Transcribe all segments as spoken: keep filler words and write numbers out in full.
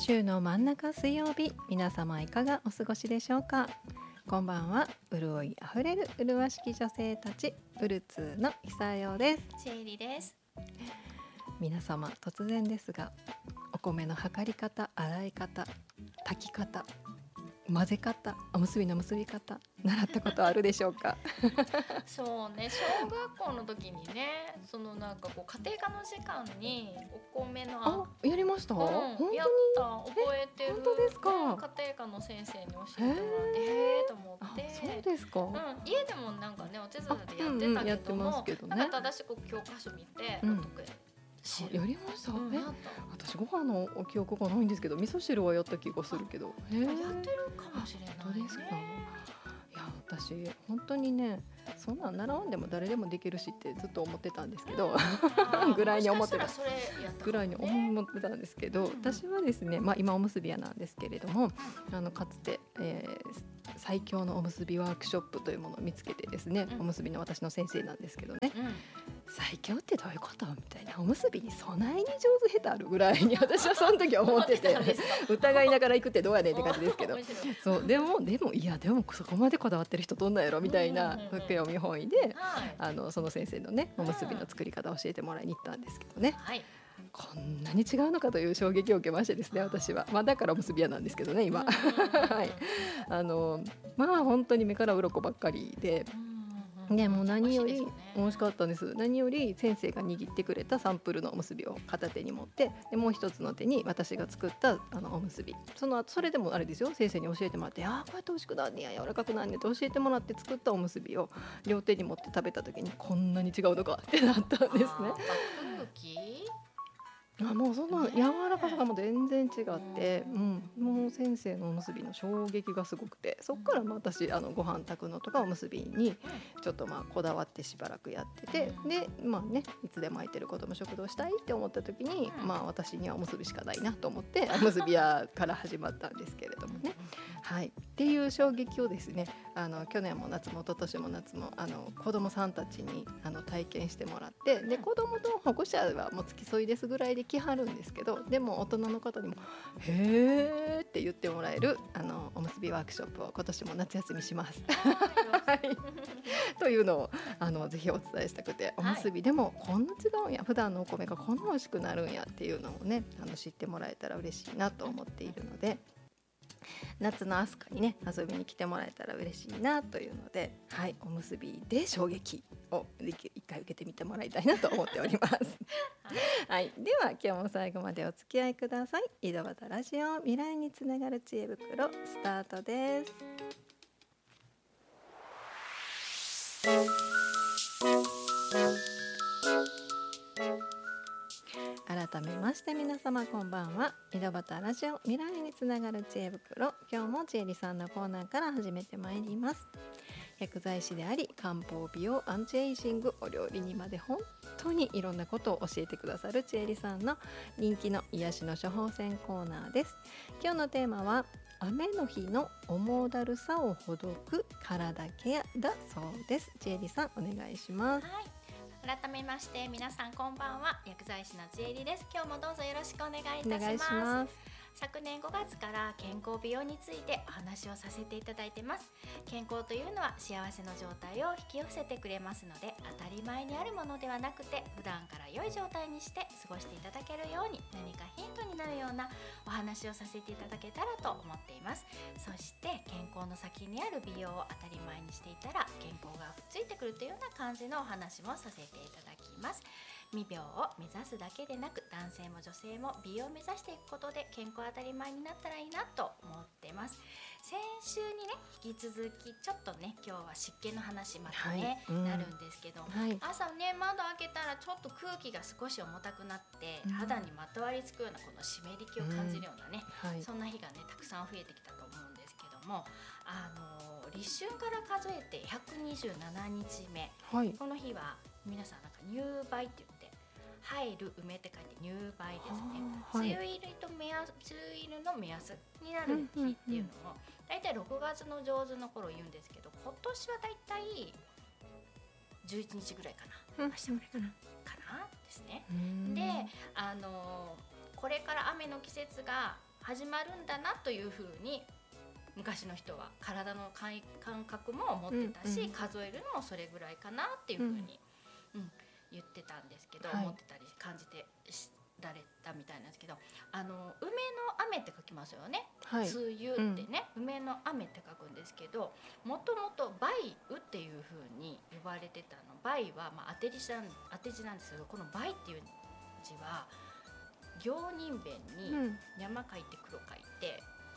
週の真ん中水曜日、皆様いかがお過ごしでしょうか。こんばんは。潤いあふれる麗しき女性たち、ウルツーの久代です。 チェリです。 皆様突然ですが、お米の測り方、洗い方、炊き方、混ぜ方、おむすびの結び方、習ったことあるでしょうか。 そうね、小学校の時にね、そのなんかこう家庭科の時間にお米のあ、やりました、 うん、 本当にやった覚えてる。 本当ですか。 うん、家庭科の先生に教えてもらってへーと思って。 そうですか、 うん、家でもなんかねお手伝いでやってたけども、 うんうん、やってますけどね、 なんか正しく教科書見て、 うん、 解くやりました、 うん、 え、私ご飯の記憶がないんですけど、味噌汁はやった気がするけど、 やってるかもしれないね。 本当ですか。いや、私本当にね、そんなん習わんでも誰でもできるしってずっと思ってたんですけど、うん、ぐらいに思ってたぐらいに思ってたんですけど、私はですね、まあ、今おむすび屋なんですけれども、あのかつて、えー、最強のおむすびワークショップというものを見つけてですね、おむすびの私の先生なんですけどね、うん、最強ってどういうことみたいな、おむすびに備えに上手下手あるぐらいに私はその時は思ってて疑いながら行くってどうやねんって感じですけどそうでもでもいやでもそこまでこだわってる人どんなんやろみたいな興味本位で、はい、あのその先生のねおむすびの作り方を教えてもらいに行ったんですけどね、はい、こんなに違うのかという衝撃を受けましてですね、私は、まあ、だからおむすび屋なんですけどね今はい、あのまあ本当に目から鱗ばっかりで、でも何より美味しかったんです。何より先生が握ってくれたサンプルのおむすびを片手に持って、でもう一つの手に私が作ったあのおむすび、そのそれでもあれですよ、先生に教えてもらって、ああこうやって美味しくなんねや、柔らかくなんねって教えてもらって作ったおむすびを両手に持って食べた時に、こんなに違うのかってなったんですね。 空気あ、もうそんな柔らかさがもう全然違って、うん、もう先生のおむすびの衝撃がすごくて、そこからまあ私あのご飯炊くのとかおむすびにちょっとまあこだわってしばらくやってて、でまあね、いつでも空いてる子ども食堂したいって思った時に、まあ私にはおむすびしかないなと思っておむすび屋から始まったんですけれどもね、はい、っていう衝撃をですね、あの去年も夏も一昨年も夏もあの子どもさんたちにあの体験してもらって、で子どもと保護者はもう付き添いですぐらいで来はるんですけど、でも大人の方にもへーって言ってもらえるあのおむすびワークショップを今年も夏休みします、はい、というのをあのぜひお伝えしたくて、おむすびでもこんな違うんや、普段のお米がこんな美味しくなるんやっていうのをね、あの知ってもらえたら嬉しいなと思っているので、夏の飛鳥にね遊びに来てもらえたら嬉しいなというので、はい、おむすびで衝撃を一回受けてみてもらいたいなと思っておりますはい、では今日も最後までお付き合いください。井戸端ラジオ、未来につながる知恵袋スタートです。改めまして皆様こんばんは。井戸端ラジオ、未来につながる知恵袋、今日もちえりさんのコーナーから始めてまいります。薬剤師であり、漢方美容アンチエイジング、お料理にまで本当にいろんなことを教えてくださるちえりさんの人気の癒しの処方箋コーナーです。今日のテーマは雨の日の重だるさをほどく体ケアだそうです。ちえりさんお願いします。 はい、改めまして皆さんこんばんは。薬剤師のちえりです。今日もどうぞよろしくお願いいたします。お願いします。昨年ごがつから健康美容についてお話をさせていただいてます。健康というのは幸せの状態を引き寄せてくれますので、当たり前にあるものではなくて、普段から良い状態にして過ごしていただけるように、何かヒントになるようなお話をさせていただけたらと思っています。そして健康の先にある美容を当たり前にしていたら、健康がついてくるというような感じのお話もさせていただきます。未病を目指すだけでなく、男性も女性も美容を目指していくことで健康当たり前になったらいいなと思ってます。先週にね引き続きちょっとね、今日は湿気の話またね、はい、うん、なるんですけど、はい、朝ね窓開けたらちょっと空気が少し重たくなって、うん、肌にまとわりつくようなこの湿り気を感じるようなね、うん、はい、そんな日がねたくさん増えてきたと思うんですけども、あのー、立春から数えてひゃくにじゅうななにちめ、はい、この日は皆さんなんか入梅って言って入る梅って書いて入梅ですね、はい、梅雨入りと目安、梅雨入りの目安になる日っていうのをだいたいろくがつの上旬の頃言うんですけど、今年はだいたいじゅういちにちぐらいかな、明日ぐらいかな、かなですね。で、あのこれから雨の季節が始まるんだなというふうに昔の人は体の感覚も持ってたし、うんうん、数えるのもそれぐらいかなっていうふうに、うんうん、言ってたんですけど、はい、思ってたり感じてられたみたいなんですけど、あの梅の雨って書きますよね、はい、梅雨ってね、うん、梅の雨って書くんですけど、もともと梅雨っていうふうに呼ばれてたの。梅はまあ当て字なん当て字なんですけど、この梅っていう字は行人弁に山書いて黒書いて、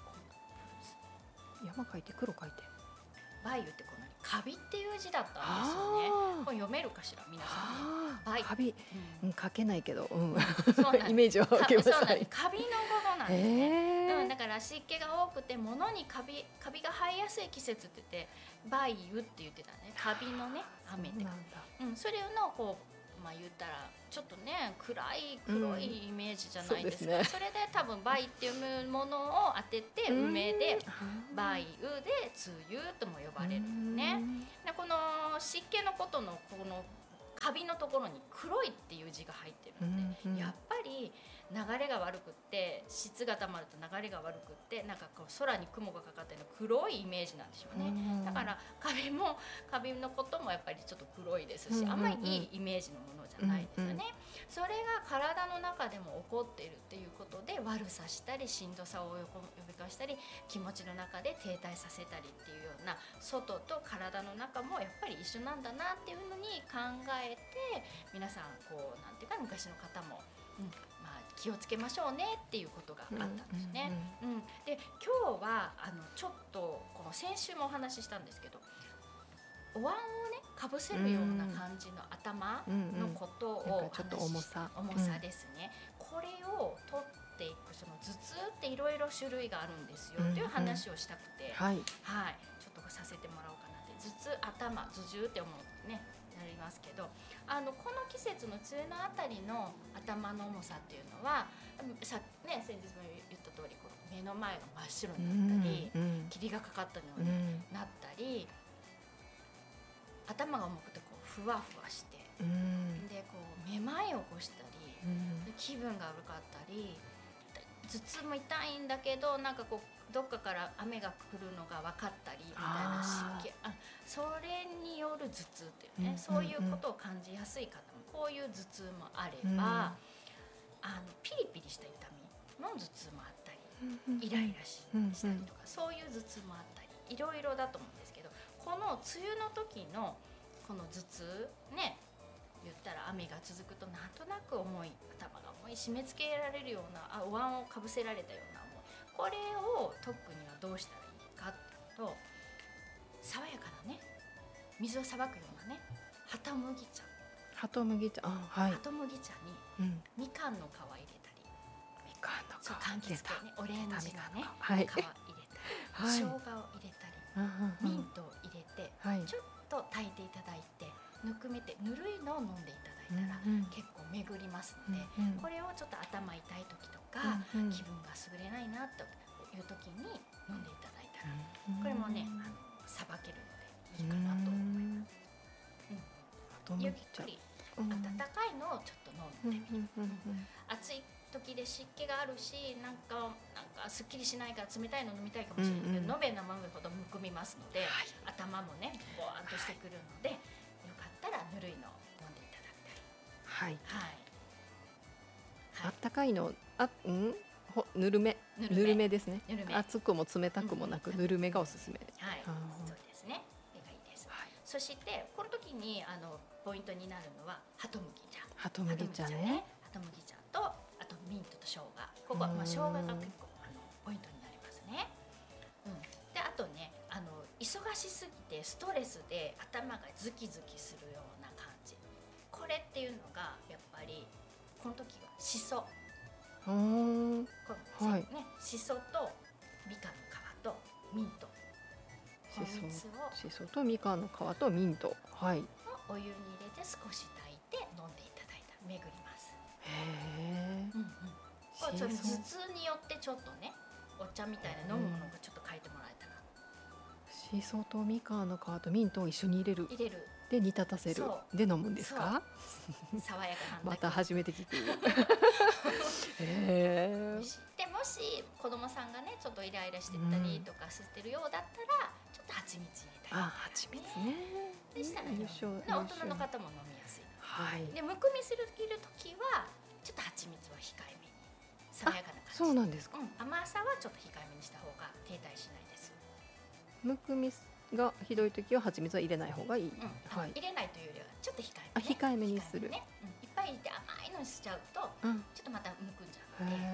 うん、山書いて黒書いて梅雨ってこのカビっていう字だったんですよね。これ読めるかしら皆さんね。 カビ、うん、書けないけど、うん、そうなんイメージは受けました。 そうなんです。カビのことなんですね。うん、だから湿気が多くて物にカビカビが生えやすい季節って言って梅雨って言ってたね。カビのね雨ってなんだ。うん、それのこうまあ言ったらちょっとね暗い黒いイメージじゃないですか、うん そ, ですね、それで多分梅っていうものを当てて梅で梅雨で梅雨とも呼ばれるね。でこの湿気のことのこのカビのところに黒いっていう字が入ってるので、うんうん、やっぱり流れが悪くって湿が溜まると流れが悪くってなんかこう空に雲がかかってるの黒いイメージなんでしょうね、うん、だからカビもカビのこともやっぱりちょっと黒いですし、うんうんうん、あんまりいいイメージのものじゃないですよね、うんうん、それが体の中でも起こっているっていうことで悪さしたりしんどさを呼びかしたり気持ちの中で停滞させたりっていうような外と体の中もやっぱり一緒なんだなっていうのに考えて皆さんこうなんていうか昔の方も、うんまあ、気をつけましょうねっていうことがあったんですね、うんうんうん、で今日はあのちょっとこの先週もお話ししたんですけどお椀をねかぶせるような感じの頭のことを、 うんうん、ちょっと重さ重さですね、うん、これを取っていくその頭痛っていろいろ種類があるんですよ、うんうん、という話をしたくて、はいはい、ちょっとさせてもらおうかなって。頭痛頭頭痛って思うねなりますけど、あのこの季節の梅雨のあたりの頭の重さっていうのはさ、ね、先日も言った通りこの目の前が真っ白になったり、うんうん、霧がかかったようになったり、うん、頭が重くてこうふわふわして、うん、でこうめまいを起こしたり、うん、気分が悪かったり頭痛も痛いんだけどなんかこうどっかから雨が来るのが分かったりみたいな湿気あそれによる頭痛っていうね、うんうんうん、そういうことを感じやすい方もこういう頭痛もあれば、うん、あのピリピリした痛みの頭痛もあったり、うんうん、イライラしたりとか、うんうん、そういう頭痛もあったりいろいろだと思うんですけど、この梅雨の時のこの頭痛ね言ったら雨が続くとなんとなく重い頭が重い締め付けられるようなあお椀をかぶせられたような思い、これを解くにはどうしたらいいかっていうと爽やかなね水をさばくようなねハトムギ茶ハトムギ茶、あ、はい、 ハトムギ茶にみかんの皮入れたり、 みかんの皮柑橘系ねオレンジのね、 はい、 皮入れたり、はい、生姜を入れたり、はい、ミントを入れて、はい、ちょっと炊いていただいてぬくめてぬるいのを飲んでいただいたら、うんうん、結構巡りますので、うんうん、これをちょっと頭痛い時とか、うんうん、気分が優れないなという時に飲んでいただいたら、うん、これもねあのさばけるのでいいかなと思います、うん、ゆっくり温かいのをちょっと飲んでみる、うんうんうん、暑い時で湿気があるしなんかなんかすっきりしないから冷たいの飲みたいかもしれないけど、うんうん、のべなまむほどむくみますので、はい、頭もねボワーンとしてくるので、はい、よかったらぬるいのを飲んでいただきたい。 はい、 はいはい、あったかいのあ、うん、ほぬるめぬるめ、ぬるめですね。熱くも冷たくもなく、うん、ぬるめがおすすめ。 はい、そうですね。それがいいです。はい、そしてこの時にあのポイントになるのはハトムギ茶。 ハトムギ茶ね。 ハトムギ茶とあとミントと生姜。ここはまあ生姜が結構あのポイントになりますね。うん。であとねあの忙しすぎてストレスで頭がズキズキするような感じ。これっていうのがやっぱりこの時はシソ。 うん、 このね、はい、シソとみかんの皮とミント。 シソ、シソとみかんの皮とミント。はい。 お湯に入れて少し炊いて飲んでいただいたら巡ります。 へえ。 うんうん。これちょっと頭痛によってちょっとね、お茶みたいな飲むものがちょっと変えてもらえたら。 シソとみかんの皮とミントを一緒に入れる。 入れる。 で煮立たせる。で飲むんですか？ 爽やかなんだけど。 また初めて聞く。へえ。 でもし子供さんがねちょっとイライラしてたりとかしてるようだったら、ちょっと蜂蜜入れたり、 あ、蜂蜜ね。 でしたら、ね、 優勝大人の方も飲みやすい。 はい。 でむくみする時はちょっと蜂蜜は控えめに、爽やかな感じ。 そうなんですか。 うん、甘さはちょっと控えめにした方が停滞しないです。 むくみがひどい時は蜂蜜は入れない方がいい。 うん、はい、入れないというよりはちょっと控えめ、ね、 あ、控えめにする。 ね、うん、いっぱい入れて甘いのにしちゃうと、うん、ちょっとまたむくんじゃうので、うん、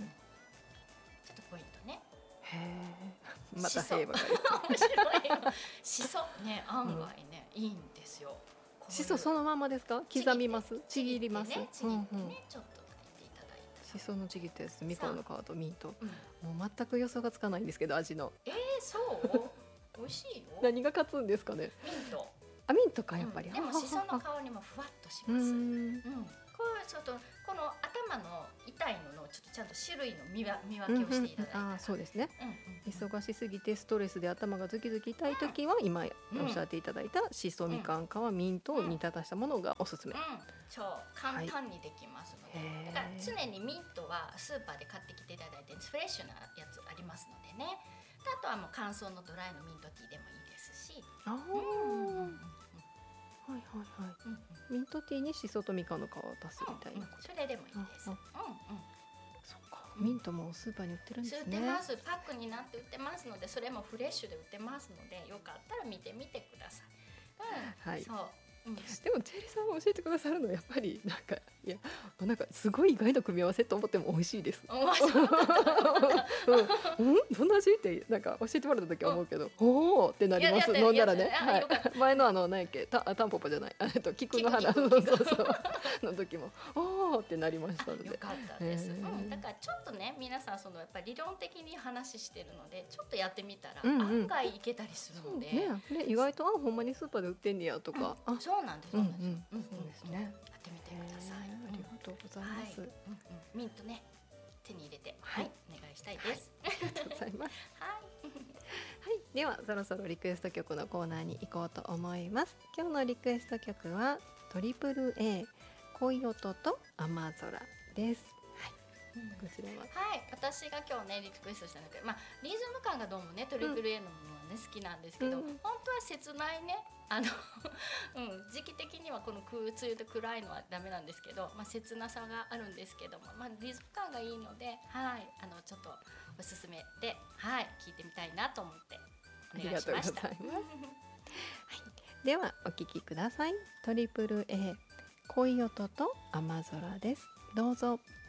ちょっとポイントね。 へえ。また平和が面白いよ。しそね、案外ね、うん、いいんですよ。 しそそのままですか？刻みます？ちぎります？ ちぎってね、うんうん、ちょっと入れていただいた。 しそのちぎったやつ、みかんの皮とミント、うん、もう全く予想がつかないんですけど、味の。 えー、そう美味しいよ。 何が勝つんですかね。 ミント。 あ、ミントかやっぱり。 うん、でもしその香りもふわっとします。うん、うん、これちょっとこの頭の痛いののちょっとちゃんと種類の見分見分けをしていただいたら、うんうん、 あ、そうですね、うんうんうん、忙しすぎてストレスで頭がズキズキ痛い時は、うん、今おっしゃっていただいたしそ、みかん皮、ミントを煮立たしたものがおすすめ。うん、 超簡単にできますので、はい、だから常にミントはスーパーで買ってきていただいてフレッシュなやつありますのでね。あとはもう乾燥のドライのミントティーでもいいですし、あ、うんうんうん、 はいはいはい、うんうん、ミントティーにしそとみかんの皮を足すみたいな、 うんうん、それでもいいです。うんうん、 そっか、ミントもスーパーに売ってるんですね。 売ってます。パックになって売ってますので、それもフレッシュで売ってますので、よかったら見てみてください。うん、はい。そう。うん、 でもチェリーさんが教えてくださるのはやっぱりなんか、いや、なんかすごい意外な組み合わせと思っても美味しいです。うん、うん、どんな味ってなんか教えてもらった時は思うけど、うん、おおってなります。飲んだらね、はい、前のあの何やっけ、たタンポポじゃない、あと菊の花そうそうそうの時もおおってなりましたので。 よかったです。うん、だからちょっとね、皆さんそのやっぱり理論的に話してるので、ちょっとやってみたら、うんうん、案外いけたりするので、 ねね、意外とあほんまにスーパーで売ってんねやとか、 うん、あ、そうなんです。そうなんです。 うんうん、そうですね。 やってみてください。 ありがとうございます。はい、 うんうん、ミントね、手に入れて、はい、はい、お願いしたいです。 はい、ありがとうございます。はい、はい、ではそろそろリクエスト曲のコーナーに行こうと思います。今日のリクエスト曲はトリプル A 恋音と雨空です。はい、こちらは、 はい、私が今日ねリクエストしたんだけど、まあリズム感がどうもねトリプル A のものはね、うん、好きなんですけど、うん、本当は切ないね、あの、うん、時期的にはこの梅雨と暗いのはダメなんですけど、まあ、切なさがあるんですけども、まあ、リズム感がいいので、はい、あのちょっとおすすめで、はい、聞いてみたいなと思ってお願いしました。はい、 ではお聴きください。トリプル A 恋音と雨空です。どうぞ。